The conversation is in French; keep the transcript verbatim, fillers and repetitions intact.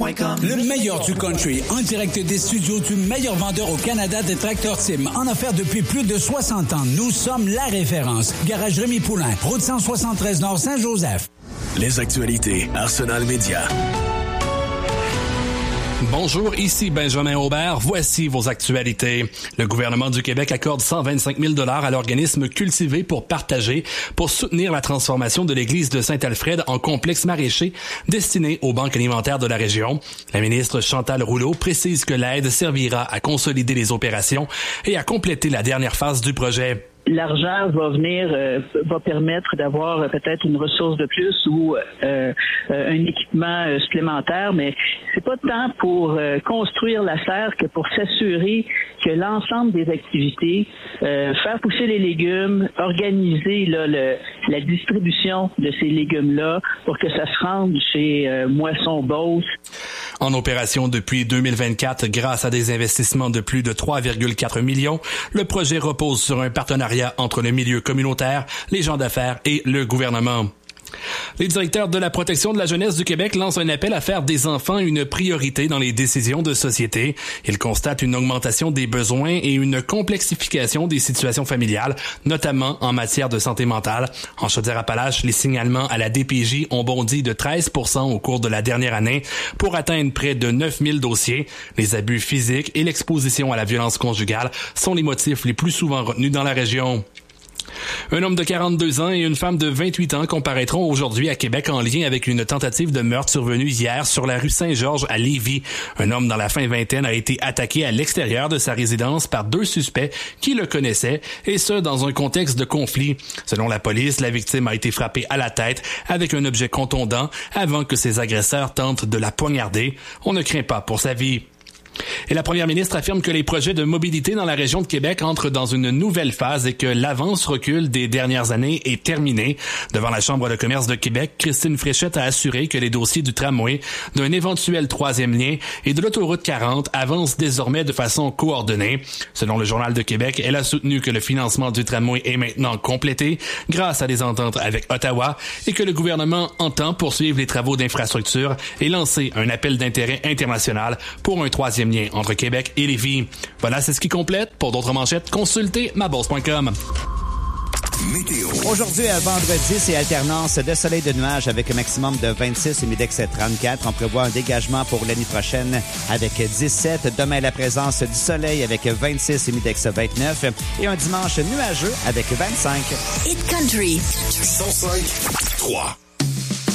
Le meilleur du country, en direct des studios du meilleur vendeur au Canada de Tracteur Tim, en affaires depuis plus de soixante ans. Nous sommes la référence. Garage Rémi Poulain, route cent soixante-treize Nord Saint-Joseph. Les actualités Arsenal Média. Bonjour, ici Benjamin Aubert. Voici vos actualités. Le gouvernement du Québec accorde cent vingt-cinq mille dollars à l'organisme Cultiver pour partager pour soutenir la transformation de l'église de Saint-Alfred en complexe maraîcher destiné aux banques alimentaires de la région. La ministre Chantal Rouleau précise que l'aide servira à consolider les opérations et à compléter la dernière phase du projet. L'argent va venir, euh, va permettre d'avoir euh, peut-être une ressource de plus ou euh, euh, un équipement euh, supplémentaire, mais c'est pas tant pour euh, construire la serre que pour s'assurer que l'ensemble des activités, euh, faire pousser les légumes, organiser là, le, la distribution de ces légumes-là pour que ça se rende chez euh, Moisson Beauce. En opération depuis deux mille vingt-quatre, grâce à des investissements de plus de trois virgule quatre millions, le projet repose sur un partenariat entre le milieu communautaire, les gens d'affaires et le gouvernement. Les directeurs de la protection de la jeunesse du Québec lancent un appel à faire des enfants une priorité dans les décisions de société. Ils constatent une augmentation des besoins et une complexification des situations familiales, notamment en matière de santé mentale. En Chaudière-Appalaches, les signalements à la D P J ont bondi de treize pour cent au cours de la dernière année pour atteindre près de neuf mille dossiers. Les abus physiques et l'exposition à la violence conjugale sont les motifs les plus souvent retenus dans la région. Un homme de quarante-deux ans et une femme de vingt-huit ans comparaîtront aujourd'hui à Québec en lien avec une tentative de meurtre survenue hier sur la rue Saint-Georges à Lévis. Un homme dans la fin vingtaine a été attaqué à l'extérieur de sa résidence par deux suspects qui le connaissaient, et ce, dans un contexte de conflit. Selon la police, la victime a été frappée à la tête avec un objet contondant avant que ses agresseurs tentent de la poignarder. On ne craint pas pour sa vie. Et la première ministre affirme que les projets de mobilité dans la région de Québec entrent dans une nouvelle phase et que l'avance-recul des dernières années est terminé. Devant la Chambre de commerce de Québec, Christine Fréchette a assuré que les dossiers du tramway, d'un éventuel troisième lien et de l'autoroute quarante avancent désormais de façon coordonnée. Selon le Journal de Québec, elle a soutenu que le financement du tramway est maintenant complété grâce à des ententes avec Ottawa et que le gouvernement entend poursuivre les travaux d'infrastructure et lancer un appel d'intérêt international pour un troisième lien entre Québec et Lévis. Voilà, c'est ce qui complète. Pour d'autres manchettes, consultez ma bourse point com. Météo. Aujourd'hui, à vendredi, c'est alternance de soleil et de nuages avec un maximum de vingt-six et Midex trente-quatre. On prévoit un dégagement pour l'année prochaine avec dix-sept. Demain, la présence du soleil avec vingt-six et Midex vingt-neuf. Et un dimanche nuageux avec vingt-cinq. Hit Country. cent cinq trois.